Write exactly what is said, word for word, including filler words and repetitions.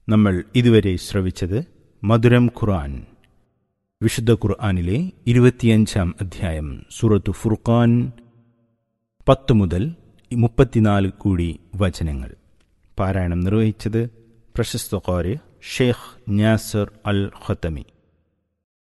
നമ്മൾ ഇതുവരെ ശ്രവിച്ചത് മധുരം ഖുർആൻ. വിശുദ്ധ ഖുർആനിലെ ഇരുപത്തിയഞ്ചാം അധ്യായം സൂറത്തു ഫുർഖാൻ, പത്ത് മുതൽ മുപ്പത്തിനാല് കൂടി വചനങ്ങൾ. പാരായണം നിർവഹിച്ചത് പ്രശസ്ത ഖാരി ഷെയ്ഖ് നാസർ അൽ ഖത്തമി.